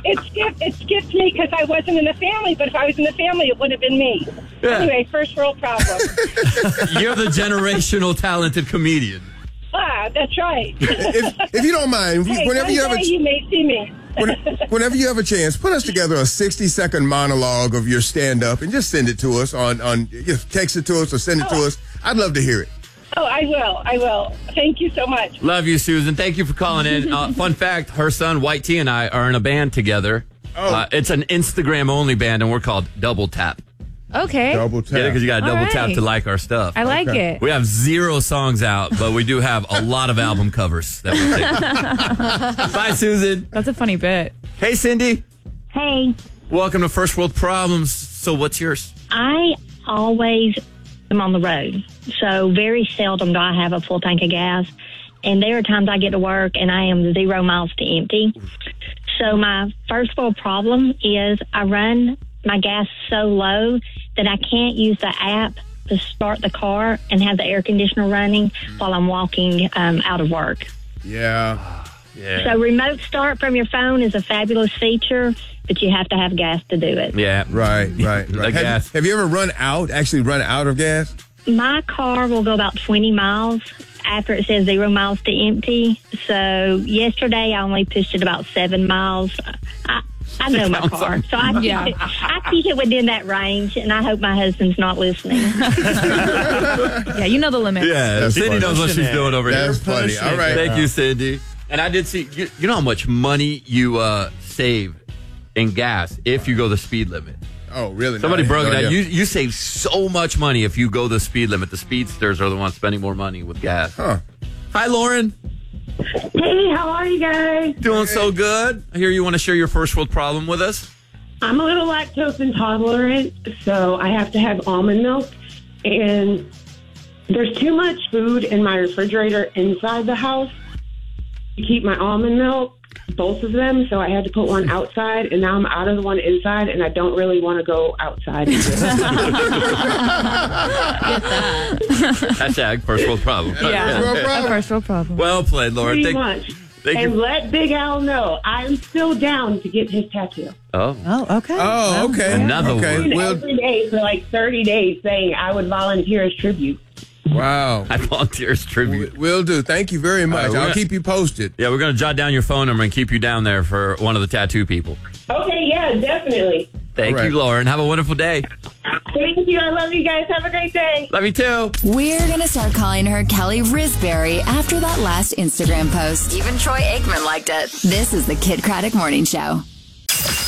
It skipped me because I wasn't in the family, but if I was in the family, it would have been me. Yeah. Anyway, first world problem. You're the generational talented comedian. That's right. If you don't mind, Hey, whenever you one have day you may see me. whenever you have a chance, put us together a 60-second monologue of your stand-up and just send it to us just text it to us or send it to us. I'd love to hear it. Oh, I will. Thank you so much. Love you, Susan. Thank you for calling in. Fun fact, her son, White T, and I are in a band together. Oh. It's an Instagram-only band, and we're called Double Tap. Okay. Double tap. Yeah, because you got to All double tap right. to like our stuff. I like it. We have 0 songs out, but we do have a lot of album covers that we take. Bye, Susan. That's a funny bit. Hey, Cindy. Hey, Welcome to First World Problems. So what's yours? I always am on the road, so very seldom do I have a full tank of gas. And there are times I get to work and I am 0 miles to empty. So my first world problem is I run my gas so low that I can't use the app to start the car and have the air conditioner running while I'm walking out of work. Yeah. So remote start from your phone is a fabulous feature, but you have to have gas to do it. Yeah. Right. The gas. Have you ever run out of gas? My car will go about 20 miles after it says 0 miles to empty. So yesterday I only pushed it about 7 miles. I know my car, so I keep it within that range, and I hope my husband's not listening. Yeah, you know the limit. Yeah, That's Cindy funny. knows what she's doing over here. That's funny. All right. Thank you, Cindy. And I did see, you know how much money you save in gas if you go the speed limit. Oh, really? Somebody broke it down. Yeah. You save so much money if you go the speed limit. The speedsters are the ones spending more money with gas. Huh. Hi, Lauren. Hey, how are you guys? Doing so good. I hear you want to share your first world problem with us. I'm a little lactose intolerant, so I have to have almond milk. And there's too much food in my refrigerator inside the house to keep my almond milk, both of them. So I had to put one outside, and now I'm out of the one inside, and I don't really want to go outside. Hashtag first world problem. Yeah, a first world problem. Well played, Lauren. Pretty much. Thank And you. let Big Al know I'm still down to get his tattoo. Oh, Okay. Oh, okay. Another okay. one. Well, Every day for like 30 days saying I would volunteer as tribute. wow. I volunteer as tribute. Will do. Thank you very much. All right. I'll keep you posted. Yeah, we're going to jot down your phone number and keep you down there for one of the tattoo people. Okay, yeah, definitely. Thank All right. you, Lauren. Have a wonderful day. Thank you. I love you guys. Have a great day. Love you too. We're going to start calling her Kelly Risberry after that last Instagram post. Even Troy Aikman liked it. This is the Kid Craddock Morning Show.